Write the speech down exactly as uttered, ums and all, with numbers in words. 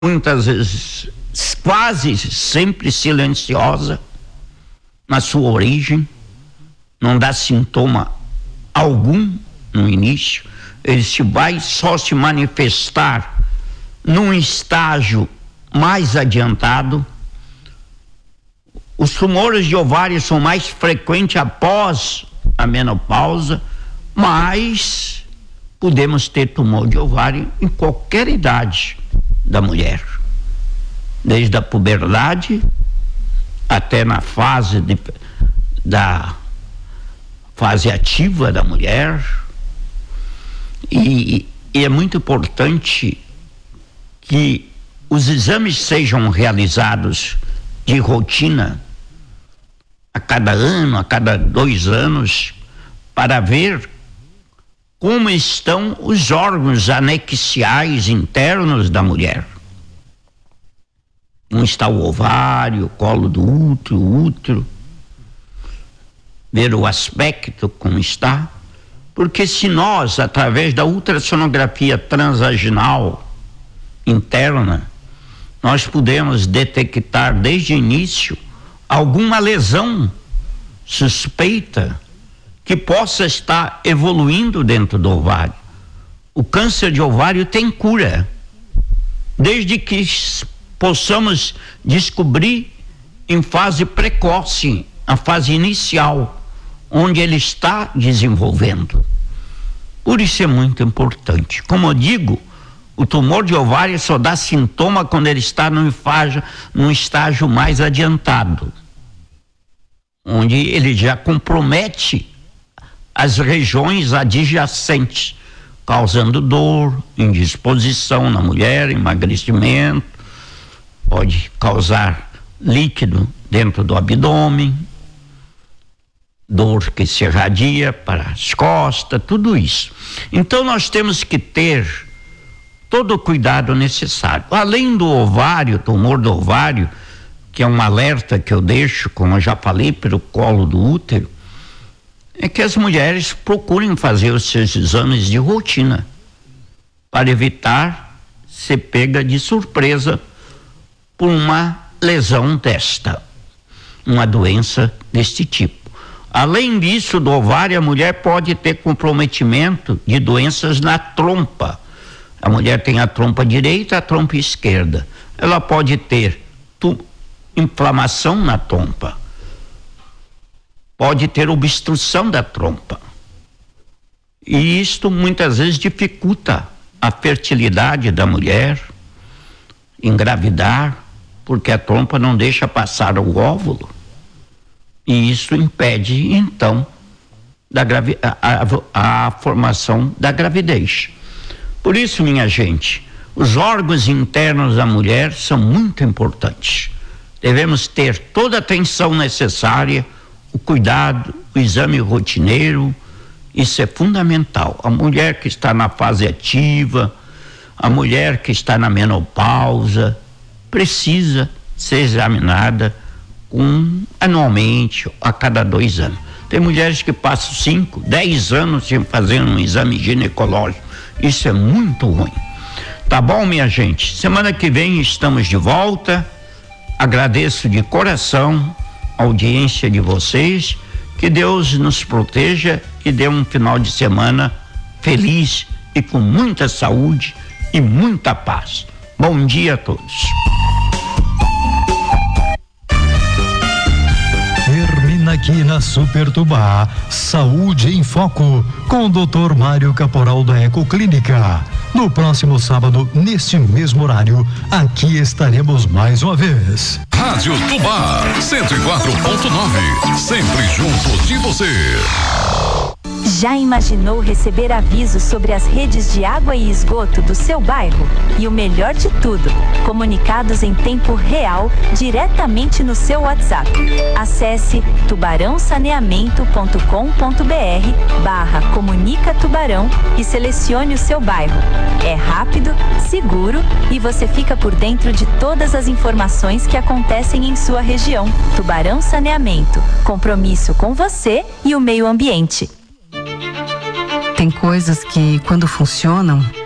muitas vezes quase sempre silenciosa na sua origem, não dá sintoma algum no início, ele se vai só se manifestar num estágio mais adiantado. Os tumores de ovário são mais frequentes após a menopausa, mas podemos ter tumor de ovário em qualquer idade da mulher, desde a puberdade até na fase de, da fase ativa da mulher. E, e é muito importante que os exames sejam realizados de rotina a cada ano, a cada dois anos, para ver como estão os órgãos anexiais internos da mulher. Como está o ovário, o colo do útero, o útero, ver o aspecto como está, porque se nós, através da ultrassonografia transvaginal interna, nós podemos detectar desde o início alguma lesão suspeita que possa estar evoluindo dentro do ovário. O câncer de ovário tem cura, desde que possamos descobrir em fase precoce, a fase inicial, onde ele está desenvolvendo. Por isso é muito importante. Como eu digo, o tumor de ovário só dá sintoma quando ele está num estágio, num estágio mais adiantado, onde ele já compromete as regiões adjacentes, causando dor, indisposição na mulher, emagrecimento, pode causar líquido dentro do abdômen, dor que se irradia para as costas, tudo isso. Então nós temos que ter todo o cuidado necessário. Além do ovário, tumor do ovário, que é um alerta que eu deixo, como eu já falei, pelo colo do útero, é que as mulheres procurem fazer os seus exames de rotina para evitar ser pega de surpresa por uma lesão desta, uma doença deste tipo. Além disso, do ovário, a mulher pode ter comprometimento de doenças na trompa. A mulher tem a trompa direita, a trompa esquerda. Ela pode ter tu, inflamação na trompa, pode ter obstrução da trompa. E isto muitas vezes dificulta a fertilidade da mulher, engravidar, porque a trompa não deixa passar o óvulo. E isso impede, então, da gravi- a, a, a formação da gravidez. Por isso, minha gente, os órgãos internos da mulher são muito importantes. Devemos ter toda a atenção necessária, o cuidado, o exame rotineiro, isso é fundamental. A mulher que está na fase ativa, a mulher que está na menopausa, precisa ser examinada um, anualmente, a cada dois anos. Tem mulheres que passam cinco, dez anos sem fazer um exame ginecológico. Isso é muito ruim. Tá bom, minha gente? Semana que vem estamos de volta. Agradeço de coração a audiência de vocês. Que Deus nos proteja e dê um final de semana feliz e com muita saúde e muita paz. Bom dia a todos. Termina aqui na Super Tubá, Saúde em Foco, com o doutor Mário Caporal da Ecoclínica. No próximo sábado, neste mesmo horário, aqui estaremos mais uma vez. Rádio Tubá, cento e quatro ponto nove, sempre junto de você. Já imaginou receber avisos sobre as redes de água e esgoto do seu bairro? E o melhor de tudo, comunicados em tempo real, diretamente no seu WhatsApp. Acesse tubarão saneamento ponto com ponto br barra comunica tubarão e selecione o seu bairro. É rápido, seguro e você fica por dentro de todas as informações que acontecem em sua região. Tubarão Saneamento, compromisso com você e o meio ambiente. Tem coisas que, quando funcionam,